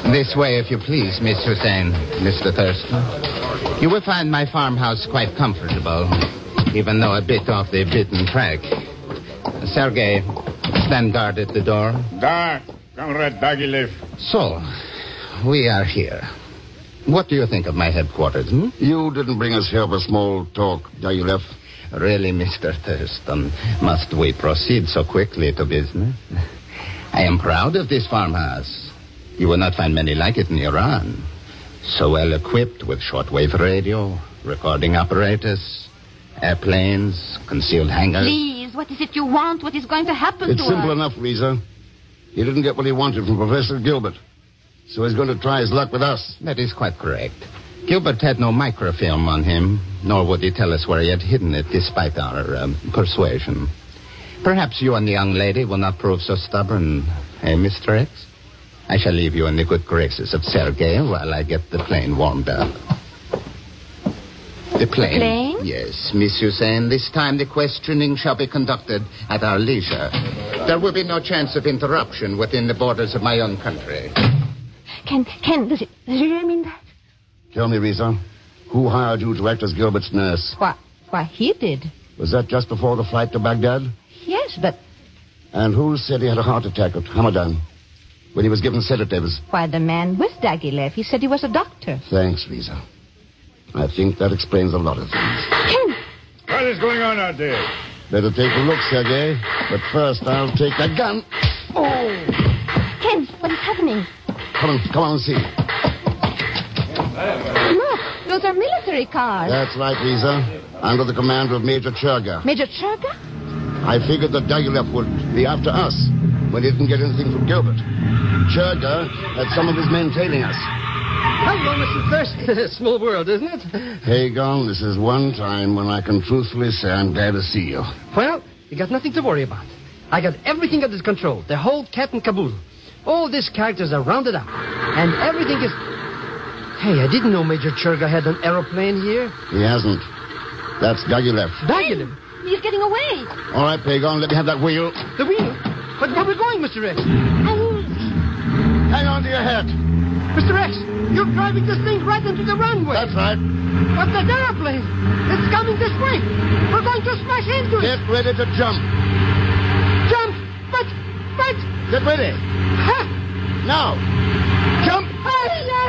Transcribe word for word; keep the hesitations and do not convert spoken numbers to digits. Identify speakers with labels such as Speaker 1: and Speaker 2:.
Speaker 1: This way, if you please, Miss Hussein, Mister Thurston. You will find my farmhouse quite comfortable, even though a bit off the beaten track. Sergei, stand guard at the door.
Speaker 2: Da, Comrade Dagilev.
Speaker 1: So, we are here. What do you think of my headquarters, hmm?
Speaker 3: You didn't bring us here for small talk, Dagilev.
Speaker 1: Really, Mister Thurston, must we proceed so quickly to business? I am proud of this farmhouse. You will not find many like it in Iran. So well equipped with shortwave radio, recording apparatus, airplanes, concealed hangars.
Speaker 4: Please, what is it you want? What is going to happen
Speaker 3: It's
Speaker 4: to us?
Speaker 3: simple enough, Risa. He didn't get what he wanted from Professor Gilbert. So he's going to try his luck with us.
Speaker 1: That is quite correct. Gilbert had no microfilm on him, nor would he tell us where he had hidden it, despite our um, persuasion. Perhaps you and the young lady will not prove so stubborn, eh, Mister X? I shall leave you in the good graces of Sergei while I get the plane warmed up. The plane?
Speaker 4: The plane?
Speaker 1: Yes, Miss Hussein. This time the questioning shall be conducted at our leisure. There will be no chance of interruption within the borders of my own country.
Speaker 4: Ken, Ken, does it, does it really mean that?
Speaker 3: Tell me, Risa, who hired you to act as Gilbert's nurse?
Speaker 4: Why, why, he did.
Speaker 3: Was that just before the flight to Baghdad?
Speaker 4: Yes, but...
Speaker 3: And who said he had a heart attack at Hamadan when he was given sedatives?
Speaker 4: Why, the man with Dagilev. He said he was a doctor.
Speaker 3: Thanks, Risa. I think that explains a lot of things.
Speaker 4: Ken!
Speaker 2: What is going on out there?
Speaker 3: Better take a look, Sergei. But first, I'll take that gun.
Speaker 4: Oh! Ken, what is happening?
Speaker 3: Come on, come on and see.
Speaker 4: Look, those are military cars.
Speaker 3: That's right, Risa. Under the command of Major Churga.
Speaker 4: Major Churga?
Speaker 3: I figured that Dagilev would be after us when he didn't get anything from Gilbert. Churga had some of his men tailing us.
Speaker 5: Hello, Mister Thurston. Small world, isn't it?
Speaker 3: Hagon, this is one time when I can truthfully say I'm glad to see you.
Speaker 5: Well, you got nothing to worry about. I got everything under control. The whole cat and caboodle. All these characters are rounded up. And everything is... Hey, I didn't know Major Churga had an aeroplane here.
Speaker 3: He hasn't. That's Dagilev.
Speaker 5: Dagilev?
Speaker 4: He's getting away.
Speaker 3: All right, Pagon, let me have that wheel.
Speaker 5: The wheel? But where are we going, Mister X?
Speaker 3: Hang on to your hat.
Speaker 5: Mister X, you're driving this thing right into the runway.
Speaker 3: That's right.
Speaker 5: But that airplane, it's coming this way. We're going to smash into it.
Speaker 3: Get ready to jump.
Speaker 5: Jump! But, but...
Speaker 3: Get ready.
Speaker 5: Ha!
Speaker 3: Now. Jump.
Speaker 5: Hey,